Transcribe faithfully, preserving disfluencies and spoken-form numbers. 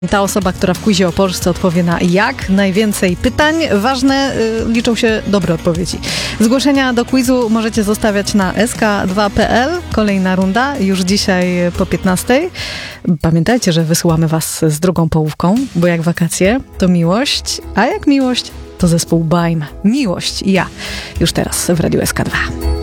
Ta osoba, która w quizie o Polsce odpowie na jak najwięcej pytań, ważne y, liczą się dobre odpowiedzi. Zgłoszenia do quizu możecie zostawiać na s k dwa kropka p l. Kolejna runda już dzisiaj po piętnastej. Pamiętajcie, że wysyłamy was z drugą połówką, bo jak wakacje, to miłość, a jak miłość, to zespół Baim. Miłość i ja. Już teraz w Radiu S K dwa.